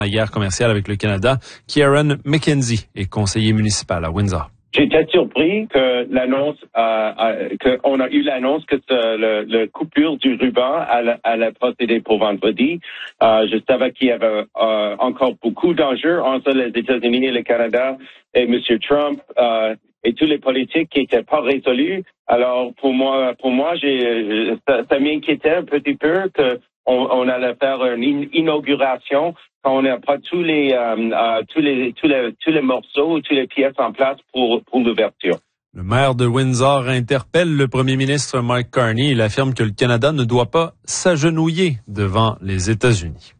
La guerre commerciale avec le Canada, Kieran McKenzie est conseiller municipal à Windsor. J'étais surpris que qu'on a eu l'annonce que le coupure du ruban allait procéder pour vendredi. Je savais qu'il y avait encore beaucoup d'enjeux entre les États-Unis et le Canada et M. Trump et tous les politiques qui n'étaient pas résolus. Alors pour moi, ça m'inquiétait un petit peu que on allait faire une inauguration quand on n'a pas tous les morceaux, toutes les pièces en place pour l'ouverture. Le maire de Windsor interpelle le premier ministre Mark Carney. Il affirme que le Canada ne doit pas s'agenouiller devant les États-Unis.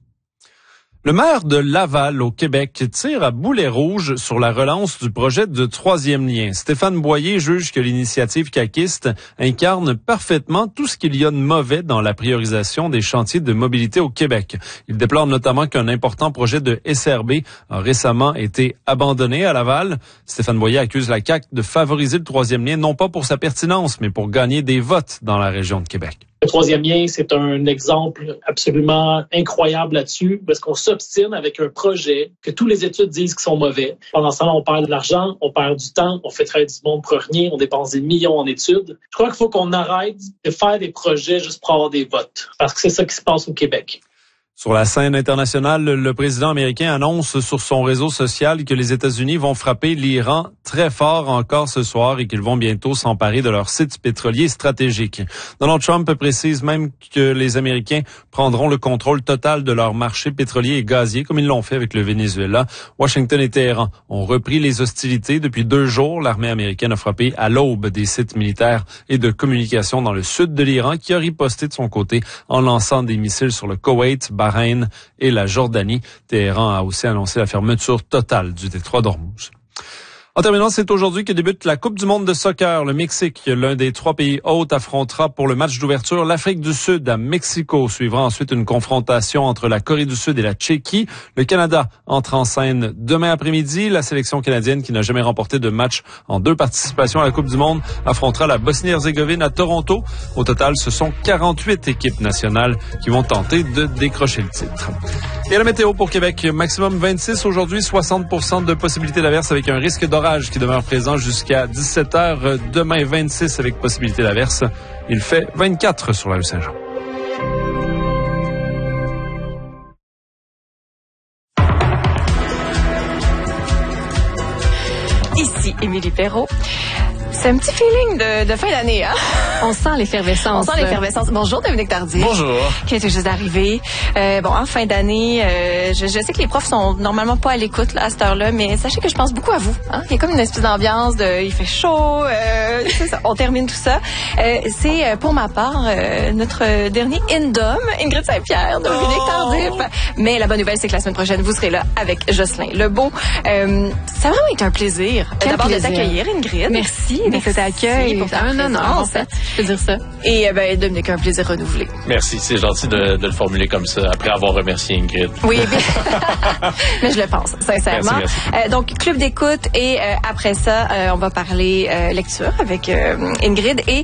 Le maire de Laval, au Québec, tire à boulet rouge sur la relance du projet de troisième lien. Stéphane Boyer juge que l'initiative caquiste incarne parfaitement tout ce qu'il y a de mauvais dans la priorisation des chantiers de mobilité au Québec. Il déplore notamment qu'un important projet de SRB a récemment été abandonné à Laval. Stéphane Boyer accuse la CAQ de favoriser le troisième lien, non pas pour sa pertinence, mais pour gagner des votes dans la région de Québec. Le troisième lien, c'est un exemple absolument incroyable là-dessus, parce qu'on s'obstine avec un projet que tous les études disent qu'ils sont mauvais. Pendant ce temps-là, on perd de l'argent, on perd du temps, on fait travailler du monde pour rien, on dépense des millions en études. Je crois qu'il faut qu'on arrête de faire des projets juste pour avoir des votes, parce que c'est ça qui se passe au Québec. Sur la scène internationale, le président américain annonce sur son réseau social que les États-Unis vont frapper l'Iran très fort encore ce soir et qu'ils vont bientôt s'emparer de leurs sites pétroliers stratégiques. Donald Trump précise même que les Américains prendront le contrôle total de leur marché pétrolier et gazier, comme ils l'ont fait avec le Venezuela. Washington et Téhéran ont repris les hostilités. Depuis 2 jours, l'armée américaine a frappé à l'aube des sites militaires et de communication dans le sud de l'Iran, qui a riposté de son côté en lançant des missiles sur le Koweït, Bahreïn et la Jordanie. Téhéran a aussi annoncé la fermeture totale du détroit d'Ormuz. En terminant, c'est aujourd'hui que débute la Coupe du monde de soccer. Le Mexique, l'un des 3 pays hôtes, affrontera pour le match d'ouverture l'Afrique du Sud à Mexico. Suivra ensuite une confrontation entre la Corée du Sud et la Tchéquie. Le Canada entre en scène demain après-midi. La sélection canadienne, qui n'a jamais remporté de match en 2 participations à la Coupe du monde, affrontera la Bosnie-Herzégovine à Toronto. Au total, ce sont 48 équipes nationales qui vont tenter de décrocher le titre. Et la météo pour Québec, maximum 26 aujourd'hui, 60% de possibilité d'averse avec un risque d'orage qui demeure présent jusqu'à 17h. Demain, 26 avec possibilité d'averse. Il fait 24 sur la rue Saint-Jean. Ici Émilie Perrault. C'est un petit feeling de fin d'année, hein? On sent l'effervescence. On sent l'effervescence. Bonjour, Dominique Tardif. Bonjour. Qui est juste arrivé. En fin d'année, je sais que les profs sont normalement pas à l'écoute là, à cette heure-là, mais sachez que je pense beaucoup à vous. Hein? Il y a comme une espèce d'ambiance il fait chaud, c'est ça. On termine tout ça. C'est pour ma part notre dernier Indom, Ingrid Saint-Pierre, Dominique Tardif. Mais la bonne nouvelle, c'est que la semaine prochaine, vous serez là avec Jocelyn Lebeau. Ça a vraiment été un plaisir. D'abord de t'accueillir, Ingrid. Merci de cet accueil. C'est un honneur, en fait. Je peux dire ça. Et Dominique, un plaisir renouvelé. Merci, c'est gentil de le formuler comme ça, après avoir remercié Ingrid. Oui, mais je le pense, sincèrement. Merci. Donc, club d'écoute et après ça, on va parler lecture avec Ingrid. Et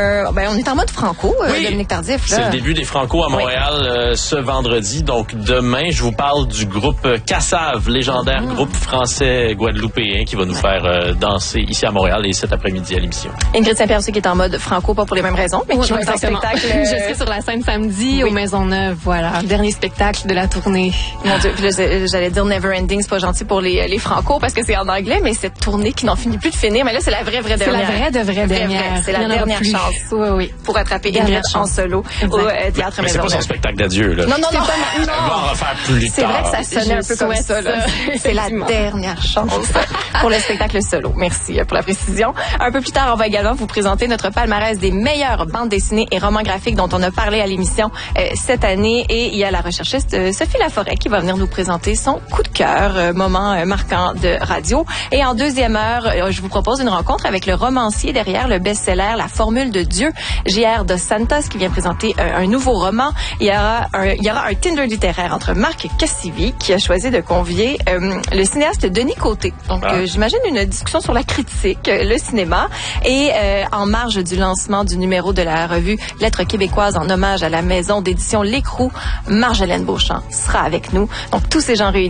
on est en mode franco, oui. Dominique Tardif. Là. C'est le début des Franco à Montréal ce vendredi. Donc, demain, je vous parle du groupe Cassave, légendaire groupe français guadeloupéen qui va nous faire danser ici à Montréal et cet après-midi à l'émission. Ingrid Saint-Pierre aussi qui est en mode franco, pas pour les mêmes raisons, mais qui joue un spectacle. Je serai sur la scène samedi au Maisonneuve, voilà, dernier spectacle de la tournée. Mon Dieu, puis là, j'allais dire Never Ending, c'est pas gentil pour les franco parce que c'est en anglais, mais cette tournée qui n'en finit plus de finir, mais là c'est la vraie dernière. C'est la vraie dernière. C'est la dernière chance. Oui. Pour attraper Ingrid en solo au Théâtre Maisonneuve. Mais c'est pas son spectacle d'adieu, là. Non. Elle va en refaire plus tard. C'est vrai que ça sonnait un peu comme ça, là. C'est la dernière chance pour le spectacle solo. Merci pour la précision. Un peu plus tard, on va également vous présenter notre palmarès des meilleures bandes dessinées et romans graphiques dont on a parlé à l'émission cette année. Et il y a la recherchiste Sophie Laforêt qui va venir nous présenter son coup de cœur, moment marquant de radio. Et en deuxième heure, je vous propose une rencontre avec le romancier derrière le best-seller La Formule de Dieu, J.R. Dos Santos, qui vient présenter un nouveau roman. Il y aura un Tinder littéraire entre Marc Cassivi, qui a choisi de convier le cinéaste Denis Côté. Donc, j'imagine une discussion sur la critique, le cinéma. Et en marge du lancement du numéro de de la revue Lettres québécoises en hommage à la maison d'édition L'Écrou. Marjolaine Beauchamp sera avec nous. Donc, tous ces gens réunis